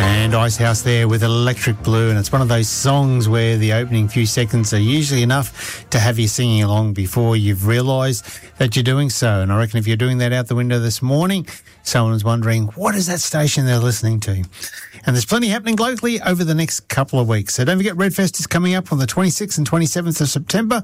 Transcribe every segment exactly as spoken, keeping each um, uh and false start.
And Icehouse there with Electric Blue, and it's one of those songs where the opening few seconds are usually enough to have you singing along before you've realised that you're doing so. And I reckon if you're doing that out the window this morning, someone's wondering, what is that station they're listening to? And there's plenty happening locally over the next couple of weeks. So don't forget, Redfest is coming up on the twenty-sixth and twenty-seventh of September,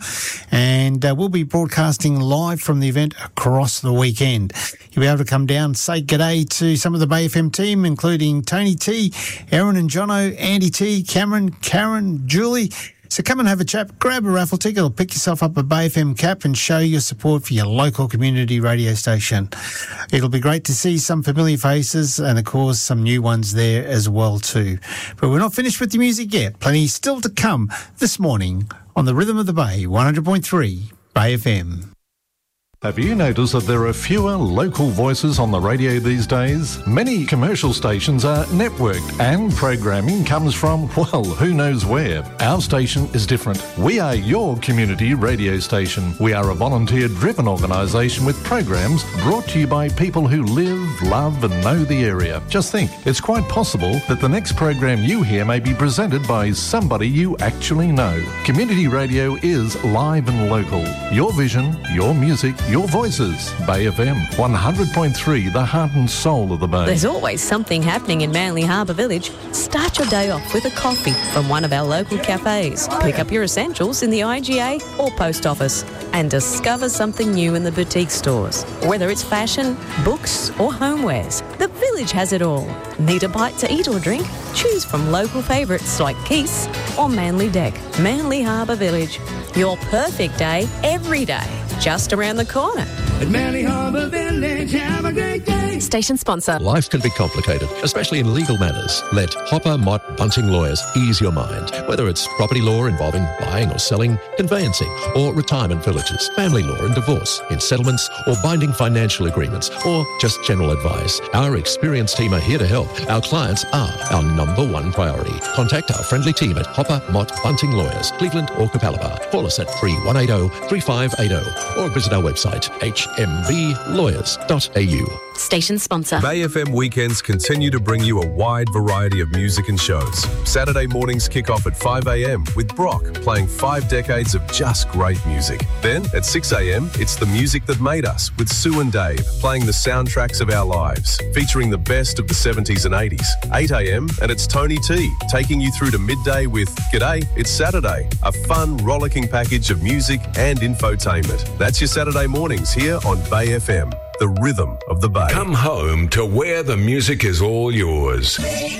and uh, we'll be broadcasting live from the event across the weekend. You'll be able to come down, say g'day to some of the Bay F M team, including Tony T, Aaron and Jono, Andy T, Cameron, Karen, Julie. So come and have a chat, grab a raffle ticket or pick yourself up a Bay F M cap and show your support for your local community radio station. It'll be great to see some familiar faces and, of course, some new ones there as well too. But we're not finished with the music yet. Plenty still to come this morning on the Rhythm of the Bay, one hundred point three Bay F M. Have you noticed that there are fewer local voices on the radio these days? Many commercial stations are networked and programming comes from, well, who knows where. Our station is different. We are your community radio station. We are a volunteer-driven organisation with programs brought to you by people who live, love and know the area. Just think, it's quite possible that the next program you hear may be presented by somebody you actually know. Community radio is live and local. Your vision, your music, your voices. Bay F M, one hundred point three, the heart and soul of the Bay. There's always something happening in Manly Harbour Village. Start your day off with a coffee from one of our local cafes. Pick up your essentials in the I G A or post office and discover something new in the boutique stores. Whether it's fashion, books or homewares, the village has it all. Need a bite to eat or drink? Choose from local favourites like Keith's or Manly Deck. Manly Harbour Village. Your perfect day every day. Just around the corner. At Manly Harbour Village, have a great day. Station sponsor. Life can be complicated, especially in legal matters. Let Hopper Mott Bunting Lawyers ease your mind. Whether it's property law involving buying or selling, conveyancing, or retirement villages, family law and divorce, in settlements or binding financial agreements, or just general advice. Our experienced team are here to help. Our clients are our number one priority. Contact our friendly team at Hopper Mott Bunting Lawyers, Cleveland or Capalaba. Call us at three one eight zero, three five eight zero or visit our website h m v lawyers dot a u. Station sponsor. Bay F M weekends continue to bring you a wide variety of music and shows. Saturday mornings kick off at five a m with Brock playing five decades of just great music. Then at six a m it's The Music That Made Us with Sue and Dave playing the soundtracks of our lives, featuring the best of the seventies and eighties. eight a m and it's Tony T taking you through to midday with G'day, It's Saturday, a fun, rollicking package of music and infotainment. That's your Saturday mornings here on Bay F M, the rhythm of the Bay. Come home to where the music is all yours.